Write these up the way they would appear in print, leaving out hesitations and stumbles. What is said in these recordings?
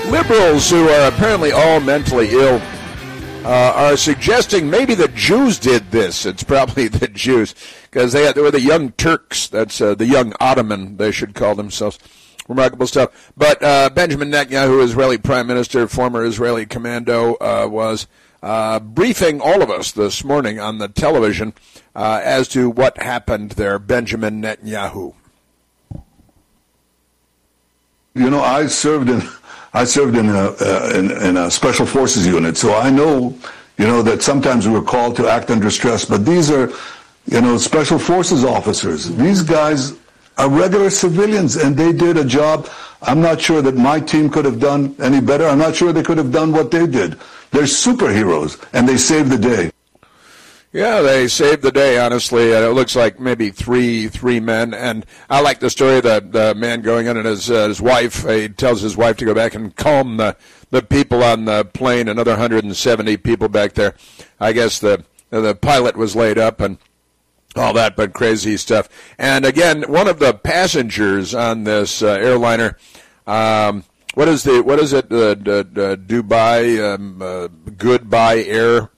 Liberals who are apparently all mentally ill are suggesting maybe the Jews did this. It's probably the Jews because they were the Young Turks. That's the Young Ottoman, they should call themselves. Remarkable stuff. But Benjamin Netanyahu, Israeli Prime Minister, former Israeli commando, was briefing all of us this morning on the television as to what happened there. Benjamin Netanyahu. You know, I served in a special forces unit, so I know, that sometimes we were called to act under stress, but these are, special forces officers. These guys are regular civilians, and they did a job I'm not sure that my team could have done any better. I'm not sure they could have done what they did. They're superheroes, and they saved the day. Yeah, they saved the day, honestly. It looks like maybe three men. And I like the story of the man going in and his wife. He tells his wife to go back and calm the people on the plane, another 170 people back there. I guess the pilot was laid up and all that, but crazy stuff. And again, one of the passengers on this airliner, what is it? Dubai Goodbye Air.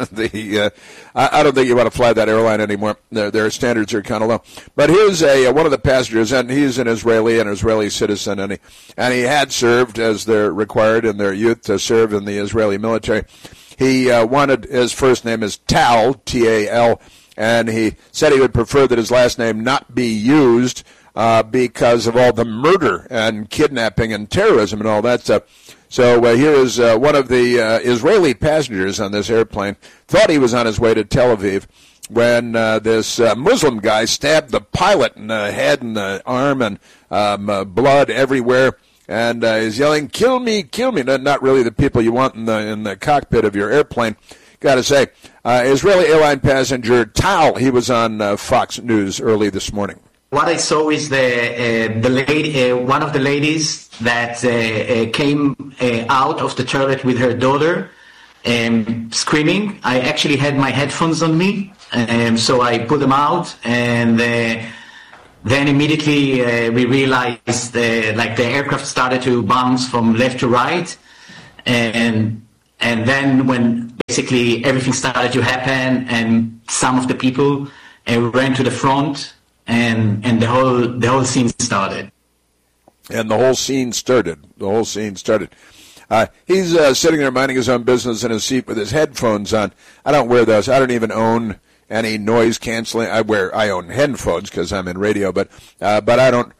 I don't think you want to fly that airline anymore. Their standards are kind of low. But here's one of the passengers, and he's an Israeli citizen, and he had served as they're required in their youth to serve in the Israeli military. He wanted, his first name is Tal, T-A-L, and he said he would prefer that his last name not be used because of all the murder and kidnapping and terrorism and all that stuff. So here is one of the Israeli passengers on this airplane, thought he was on his way to Tel Aviv when this Muslim guy stabbed the pilot in the head and the arm and blood everywhere. And he's yelling, "Kill me, kill me." Not really the people you want in the cockpit of your airplane. Got to say, Israeli airline passenger Tal, he was on Fox News early this morning. What I saw is the lady, one of the ladies that came out of the toilet with her daughter, screaming. I actually had my headphones on me, so I put them out, and then immediately we realized like the aircraft started to bounce from left to right, and then when basically everything started to happen, and some of the people ran to the front. And the whole scene started. And the whole scene started. He's sitting there minding his own business in his seat with his headphones on. I don't wear those. I don't even own any noise canceling. I own headphones because I'm in radio, but I don't.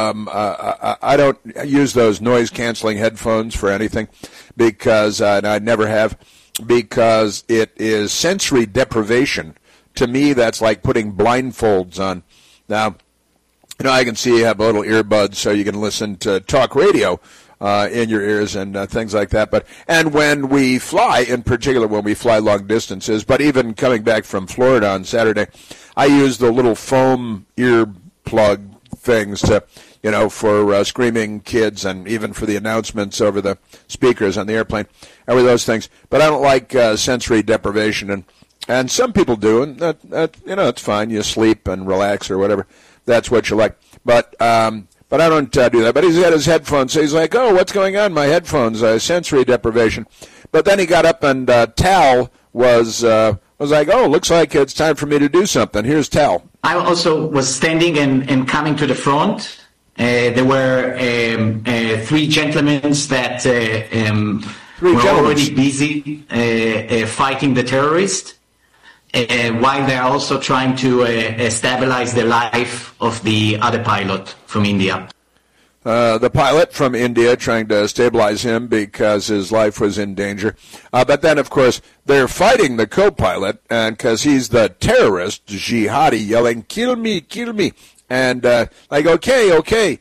I don't use those noise canceling headphones for anything because and I never have, because it is sensory deprivation. To me, that's like putting blindfolds on. Now, I can see you have a little earbuds so you can listen to talk radio in your ears and things like that. And when we fly, in particular when we fly long distances, but even coming back from Florida on Saturday, I use the little foam ear plug things to, for screaming kids and even for the announcements over the speakers on the airplane, or those things. But I don't like sensory deprivation, and some people do, and that it's fine. You sleep and relax or whatever. That's what you like. But I don't do that. But he's got his headphones, so he's like, "Oh, what's going on? My headphones, sensory deprivation." But then he got up, and Tal was like, "Oh, looks like it's time for me to do something." Here's Tal. I also was standing and coming to the front. There were three gentlemen that were already busy fighting the terrorists. While they're also trying to stabilize the life of the other pilot from India. The pilot from India trying to stabilize him because his life was in danger. But then, of course, they're fighting the co-pilot because he's the terrorist, jihadi, yelling, "Kill me, kill me." And okay.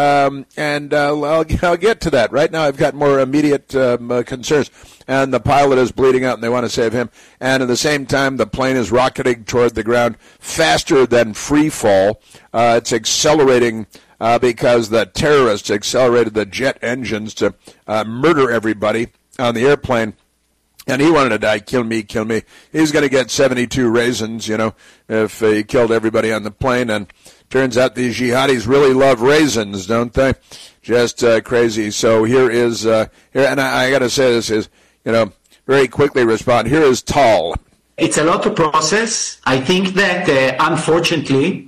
I'll get to that. Right now I've got more immediate concerns. And the pilot is bleeding out, and they want to save him. And at the same time, the plane is rocketing toward the ground faster than free fall. It's accelerating because the terrorists accelerated the jet engines to murder everybody on the airplane. And he wanted to die. Kill me, kill me. He's going to get 72 raisins, if he killed everybody on the plane. And turns out these jihadis really love raisins, don't they? just crazy. So here is here, and I got to say this is, very quickly respond. Here is Tal. It's a lot to process. I think that unfortunately,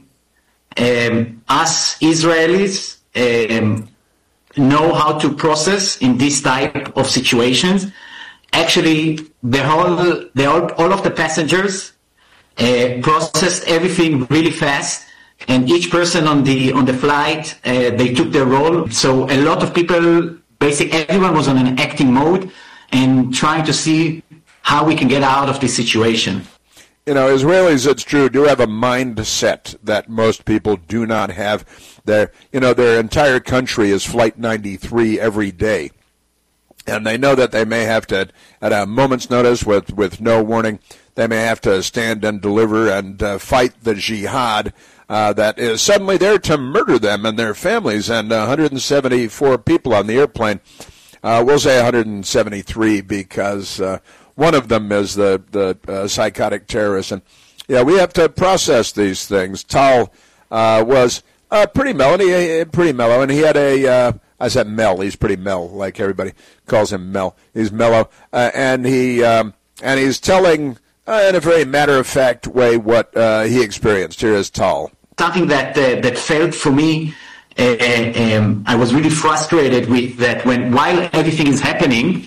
us Israelis know how to process in this type of situations. Actually, all of the passengers processed everything really fast, and each person on the flight, they took their role. So a lot of people, basically everyone was on an acting mode and trying to see how we can get out of this situation. Israelis, it's true, do have a mindset that most people do not have. Their entire country is Flight 93 every day. And they know that they may have to, at a moment's notice, with no warning, they may have to stand and deliver and fight the jihad that is suddenly there to murder them and their families. And 174 people on the airplane, we'll say 173 because one of them is the psychotic terrorist. And, we have to process these things. Tal was pretty mellow, and he had I said Mel. He's pretty Mel, like everybody calls him Mel. He's mellow, and he's telling in a very matter-of-fact way what he experienced. Here is Tal. Something that felt for me, I was really frustrated with that while everything is happening,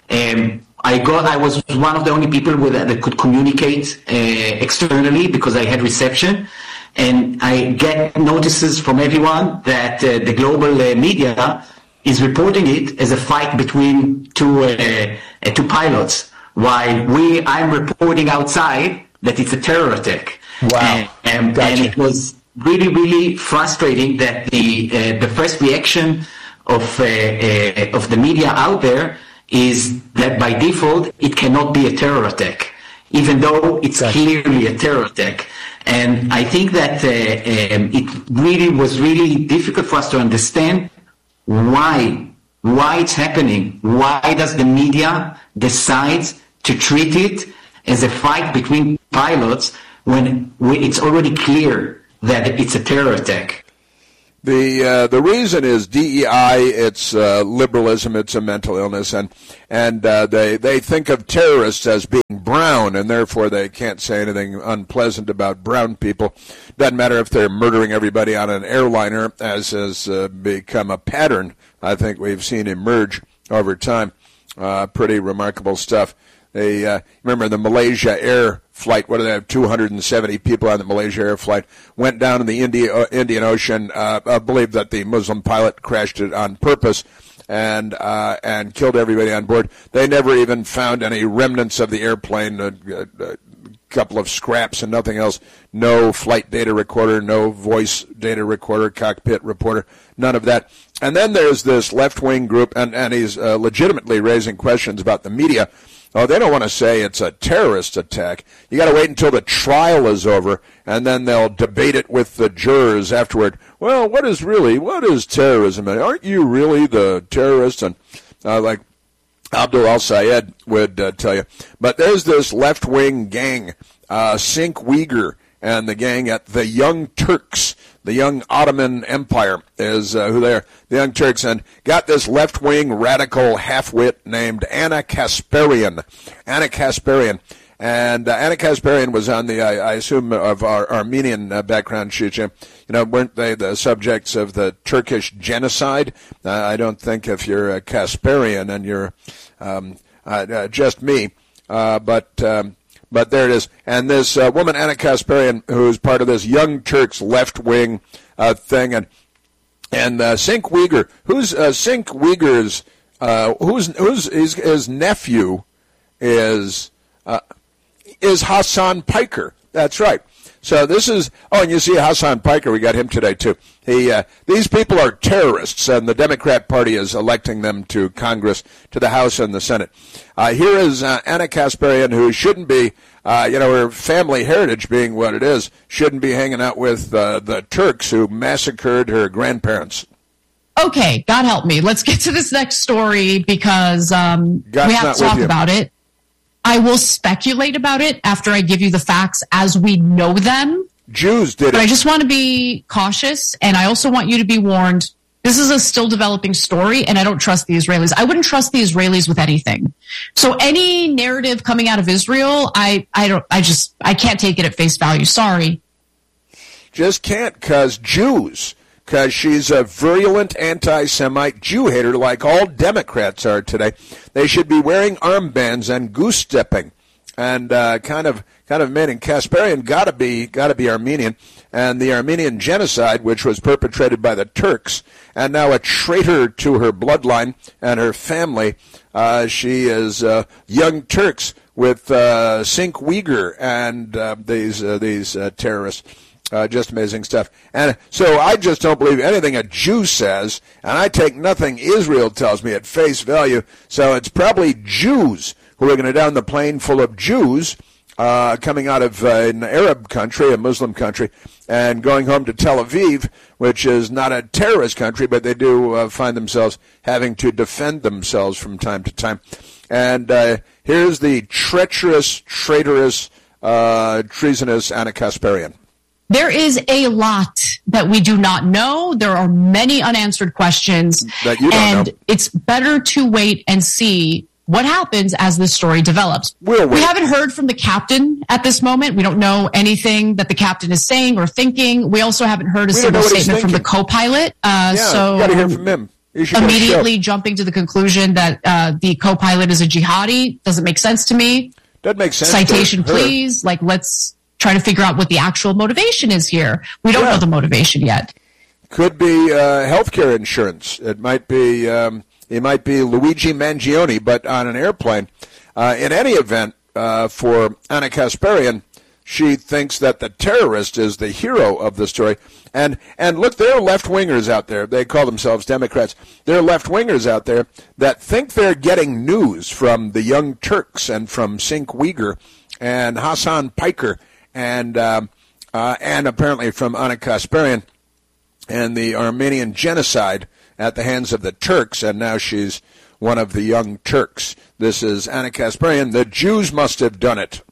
I was one of the only people that could communicate externally because I had reception. And I get notices from everyone that the global media is reporting it as a fight between two pilots, while I'm reporting outside that it's a terror attack. Wow! And it was really, really frustrating that the first reaction of the media out there is that by default it cannot be a terror attack, even though it's clearly a terror attack. And I think that it really was really difficult for us to understand why it's happening. Why does the media decide to treat it as a fight between pilots when it's already clear that it's a terror attack? The reason is DEI. It's liberalism. It's a mental illness, and they think of terrorists as being brown, and therefore they can't say anything unpleasant about brown people. Doesn't matter if they're murdering everybody on an airliner, as has become a pattern. I think we've seen emerge over time. Pretty remarkable stuff. They remember the Malaysia Air flight. What do they have? 270 people on the Malaysia Air flight went down in the Indian Ocean. I believe that the Muslim pilot crashed it on purpose and killed everybody on board. They never even found any remnants of the airplane. A couple of scraps and nothing else. No flight data recorder, no voice data recorder, cockpit reporter, none of that. And then there's this left-wing group, and he's legitimately raising questions about the media. Oh, they don't want to say it's a terrorist attack. You got to wait until the trial is over, and then they'll debate it with the jurors afterward. Well, what is terrorism? Aren't you really the terrorist? And like Abdul al-Sayed would tell you. But there's this left-wing gang, Cenk Uygur, and the gang at the Young Turks. The Young Ottoman Empire is who they are, the Young Turks, and got this left-wing radical half-wit named Anna Kasparian. Anna Kasparian. And Anna Kasparian was on the, I assume, of our Armenian background, Chicha. Weren't they the subjects of the Turkish genocide? I don't think if you're a Kasparian and you're just me, but there it is. And this woman, Anna Kasparian, who's part of this Young Turks left-wing thing, and Cenk Uygur, who's Cenk Uygur's, who's his nephew is Hassan Piker. That's right. So this is, and you see Hassan Piker, we got him today too. These people are terrorists, and the Democrat Party is electing them to Congress, to the House and the Senate. Here is Anna Kasparian, who shouldn't be, her family heritage being what it is, shouldn't be hanging out with the Turks who massacred her grandparents. Okay, God help me. Let's get to this next story because we have to talk about it. I will speculate about it after I give you the facts as we know them. Jews did it. But I just want to be cautious, and I also want you to be warned. This is a still developing story, and I don't trust the Israelis. I wouldn't trust the Israelis with anything. So any narrative coming out of Israel, I can't take it at face value. Sorry. Just can't, because she's a virulent anti-Semite Jew hater like all Democrats are today. They should be wearing armbands and goose-stepping. And kind of men in Kasparian got to be Armenian, and the Armenian genocide, which was perpetrated by the Turks, and now a traitor to her bloodline and her family. She is Young Turks with Sink Uyghur and these terrorists. Just amazing stuff. And so I just don't believe anything a Jew says, and I take nothing Israel tells me at face value. So it's probably Jews who are going to down the plane full of Jews coming out of an Arab country, a Muslim country, and going home to Tel Aviv, which is not a terrorist country, but they do find themselves having to defend themselves from time to time. And here's the treacherous, traitorous, treasonous Ana Kasparian. There is a lot that we do not know. There are many unanswered questions. That you don't know. It's better to wait and see what happens as this story develops. We haven't heard from the captain at this moment. We don't know anything that the captain is saying or thinking. We also haven't heard a single statement from the co-pilot. So you got to hear from him. Immediately jumping to the conclusion that the co-pilot is a jihadi doesn't make sense to me. Doesn't make sense. Citation, please. Let's try to figure out what the actual motivation is here. We don't know the motivation yet. Could be healthcare insurance. It might be Luigi Mangione, but on an airplane. In any event, for Ana Kasparian, she thinks that the terrorist is the hero of the story. And look, there are left-wingers out there. They call themselves Democrats. There are left-wingers out there that think they're getting news from the Young Turks and from Sink Uyghur and Hassan Piker and apparently from Ana Kasparian and the Armenian genocide at the hands of the Turks, and now she's one of the Young Turks. This is Ana Kasparian. The Jews must have done it.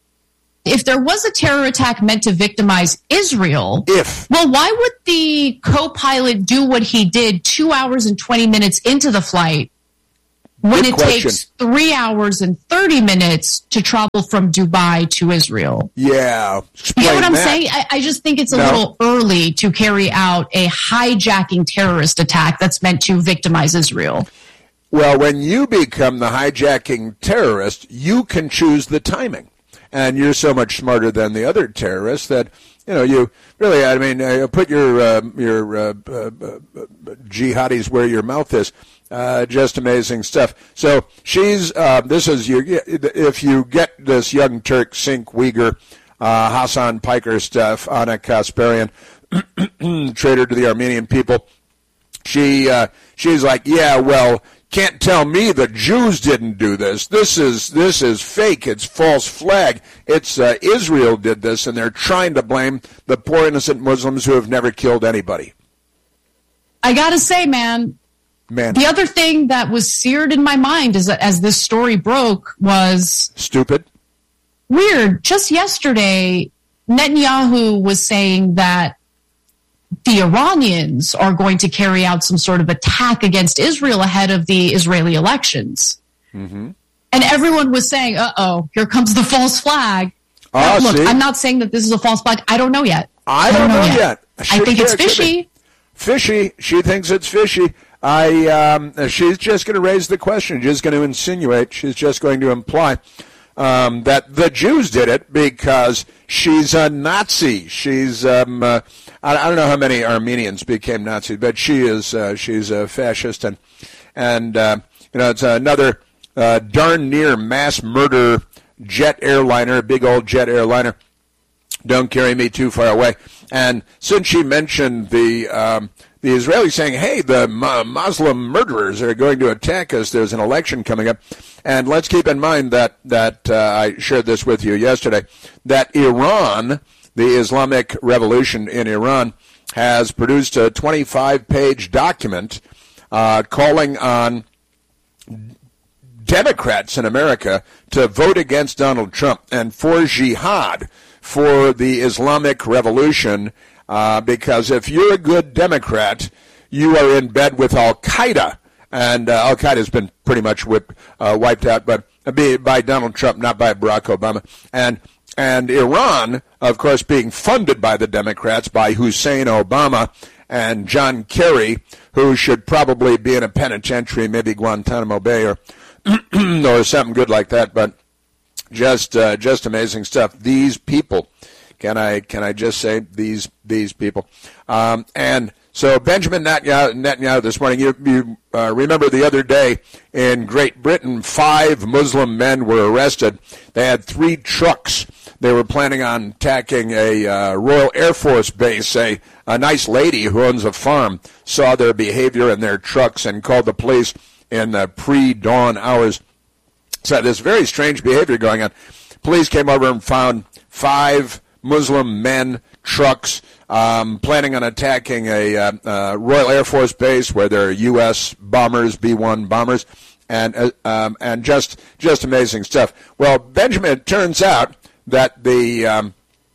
If there was a terror attack meant to victimize Israel, why would the co-pilot do what he did 2 hours and 20 minutes into the flight when it takes 3 hours and 30 minutes to travel from Dubai to Israel? Yeah. You know what I'm saying? I just think it's a little early to carry out a hijacking terrorist attack that's meant to victimize Israel. Well, when you become the hijacking terrorist, you can choose the timing. And you're so much smarter than the other terrorists that, you really, put your jihadis where your mouth is. Just amazing stuff. So she's, if you get this Young Turk, Sink Uyghur, Hassan Piker stuff, Ana Kasparian, traitor to the Armenian people, she's like, can't tell me the Jews didn't do this. This is fake. It's false flag. It's Israel did this, and they're trying to blame the poor innocent Muslims who have never killed anybody. I gotta say, man, the other thing that was seared in my mind as this story broke was stupid. Weird. Just yesterday, Netanyahu was saying that the Iranians are going to carry out some sort of attack against Israel ahead of the Israeli elections. Mm-hmm. And everyone was saying, here comes the false flag. Look, I'm not saying that this is a false flag. I don't know yet. I don't know yet. I think it's fishy. Fishy. She thinks it's fishy. She's just going to raise the question. She's going to insinuate. She's just going to imply that the Jews did it because she's a Nazi. She's I don't know how many Armenians became Nazis, but she's a fascist, and it's another darn near mass murder jet airliner, big old jet airliner. Don't carry me too far away. And since she mentioned the Israelis saying, hey, the Muslim murderers are going to attack us, there's an election coming up. And let's keep in mind that I shared this with you yesterday, that Iran, the Islamic Revolution in Iran, has produced a 25-page document calling on Democrats in America to vote against Donald Trump and for jihad, for the Islamic Revolution, because if you're a good Democrat, you are in bed with Al-Qaeda. And Al-Qaeda has been pretty much wiped out by Donald Trump, not by Barack Obama. And Iran, of course, being funded by the Democrats, by Hussein Obama and John Kerry, who should probably be in a penitentiary, maybe Guantanamo Bay or or something good like that. But just amazing stuff. These people, can I just say these people? And so Benjamin Netanyahu this morning, you remember the other day in Great Britain, 5 Muslim men were arrested. They had 3 trucks. They were planning on attacking a Royal Air Force base. A nice lady who owns a farm saw their behavior in their trucks and called the police in the pre-dawn hours. So this very strange behavior going on. Police came over and found 5 Muslim men, trucks, planning on attacking a Royal Air Force base where there are U.S. bombers, B-1 bombers, and just amazing stuff. Well, Benjamin, it turns out that the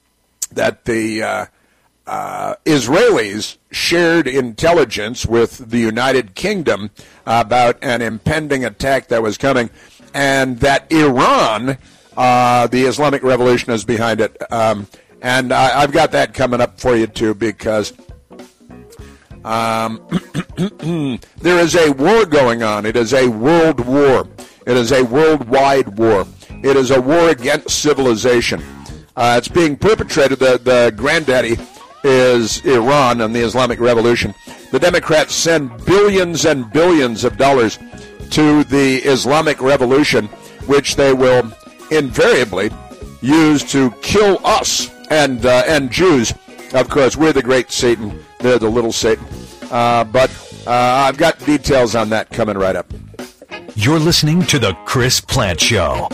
Israelis shared intelligence with the United Kingdom about an impending attack that was coming, and that Iran, the Islamic Revolution, is behind it. And I've got that coming up for you, too, because there is a war going on. It is a world war. It is a worldwide war. It is a war against civilization. It's being perpetrated. The granddaddy is Iran and the Islamic Revolution. The Democrats send billions and billions of dollars to the Islamic Revolution, which they will invariably use to kill us and Jews. Of course, we're the great Satan. They're the little Satan. But I've got details on that coming right up. You're listening to The Chris Plante Show.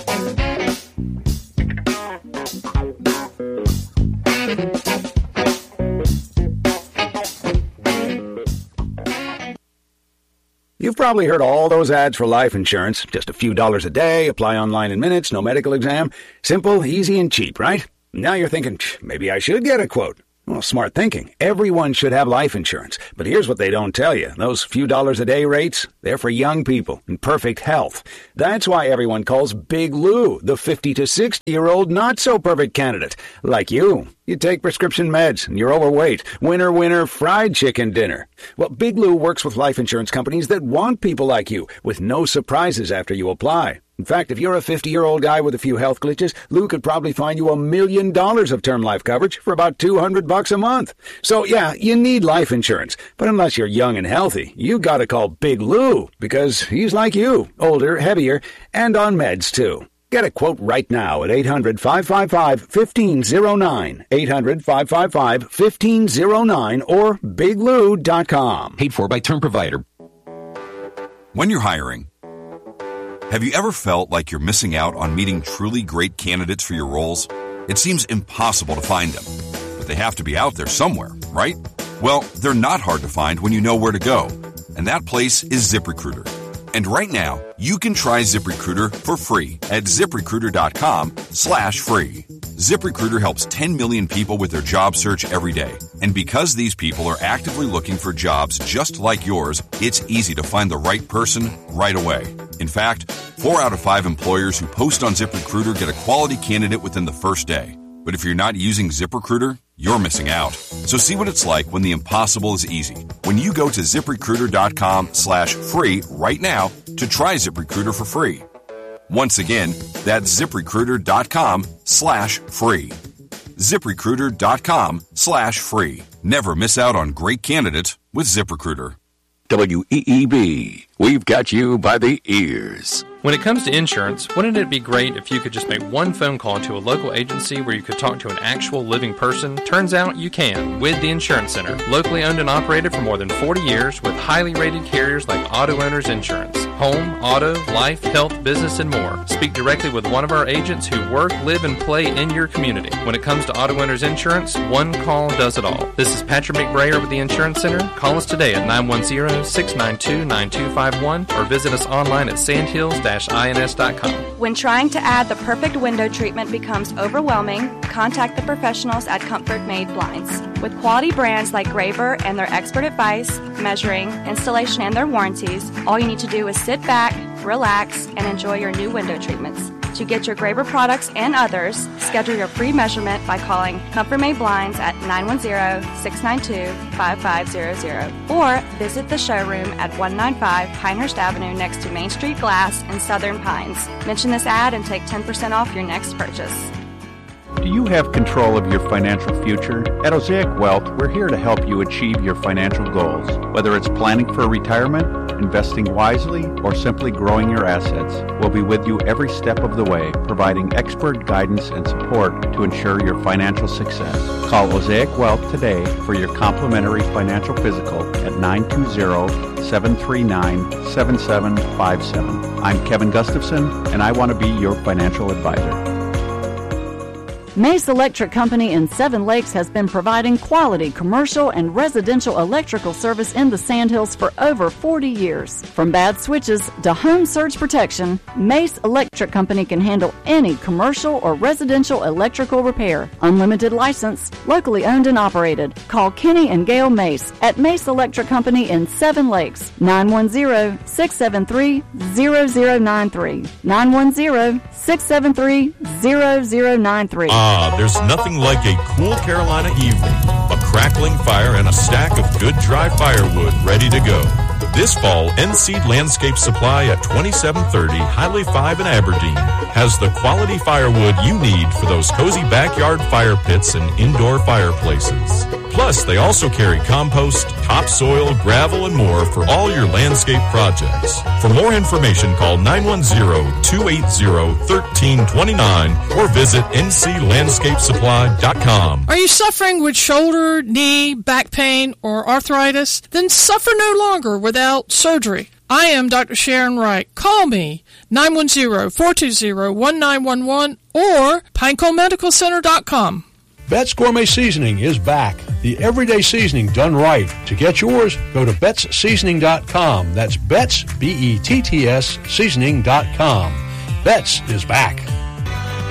You've probably heard all those ads for life insurance. Just a few dollars a day, apply online in minutes, no medical exam. Simple, easy, and cheap, right? Now you're thinking, maybe I should get a quote. Well, smart thinking. Everyone should have life insurance. But here's what they don't tell you. Those few dollars a day rates, they're for young people in perfect health. That's why everyone calls Big Lou the 50 to 60-year-old not-so-perfect candidate. Like you. You take prescription meds, and you're overweight. Winner, winner, fried chicken dinner. Well, Big Lou works with life insurance companies that want people like you, with no surprises after you apply. In fact, if you're a 50-year-old guy with a few health glitches, Lou could probably find you $1 million of term life coverage for about $200 a month. So, yeah, you need life insurance. But unless you're young and healthy, you gotta call Big Lou, because he's like you, older, heavier, and on meds, too. Get a quote right now at 800-555-1509, 800-555-1509, or biglou.com. Paid for by Term Provider. When you're hiring, have you ever felt like you're missing out on meeting truly great candidates for your roles? It seems impossible to find them, but they have to be out there somewhere, right? Well, they're not hard to find when you know where to go, and that place is ZipRecruiter. And right now, you can try ZipRecruiter for free at ZipRecruiter.com/free. ZipRecruiter helps 10 million people with their job search every day. And because these people are actively looking for jobs just like yours, it's easy to find the right person right away. In fact, 4 out of 5 employers who post on ZipRecruiter get a quality candidate within the first day. But if you're not using ZipRecruiter, you're missing out. So see what it's like when the impossible is easy. When you go to ZipRecruiter.com/free right now to try ZipRecruiter for free. Once again, that's ZipRecruiter.com/free. ZipRecruiter.com/free. Never miss out on great candidates with ZipRecruiter. WEEB, we've got you by the ears. When it comes to insurance, wouldn't it be great if you could just make one phone call to a local agency where you could talk to an actual living person? Turns out you can with the Insurance Center. Locally owned and operated for more than 40 years with highly rated carriers like Auto Owners Insurance. Home, auto, life, health, business, and more. Speak directly with one of our agents who work, live, and play in your community. When it comes to Auto Owners Insurance, one call does it all. This is Patrick McBrayer with the Insurance Center. Call us today at 910-692-9251 or visit us online at sandhills-inc.com. betts-ins.com. When trying to add the perfect window treatment becomes overwhelming, contact the professionals at Comfort Made Blinds. With quality brands like Graber and their expert advice, measuring, installation, and their warranties, all you need to do is sit back, relax, and enjoy your new window treatments. To get your Graber products and others, schedule your free measurement by calling Comfort Made Blinds at 910-692-5500 or visit the showroom at 195 Pinehurst Avenue next to Main Street Glass in Southern Pines. Mention this ad and take 10% off your next purchase. Do you have control of your financial future? At Osaic Wealth, we're here to help you achieve your financial goals. Whether it's planning for retirement, investing wisely, or simply growing your assets, we'll be with you every step of the way, providing expert guidance and support to ensure your financial success. Call Osaic Wealth today for your complimentary financial physical at 920-739-7757. I'm Kevin Gustafson, and I want to be your financial advisor. Mace Electric Company in Seven Lakes has been providing quality commercial and residential electrical service in the Sandhills for over 40 years. From bad switches to home surge protection, Mace Electric Company can handle any commercial or residential electrical repair. Unlimited license, locally owned and operated. Call Kenny and Gail Mace at Mace Electric Company in Seven Lakes, 910-673-0093. 910-673-0093. There's nothing like a cool Carolina evening, a crackling fire, and a stack of good dry firewood ready to go. This fall, Enseed Landscape Supply at 2730 Highway 5 in Aberdeen has the quality firewood you need for those cozy backyard fire pits and indoor fireplaces. Plus, they also carry compost, topsoil, gravel, and more for all your landscape projects. For more information, call 910-280-1329 or visit nclandscapesupply.com. Are you suffering with shoulder, knee, back pain, or arthritis? Then suffer no longer without surgery. I am Dr. Sharon Wright. Call me, 910-420-1911 or PineConeMedicalCenter.com. Betts Gourmet Seasoning is back. The everyday seasoning done right. To get yours, go to BettsSeasoning.com. That's Betts, Betts, seasoning.com. Betts is back.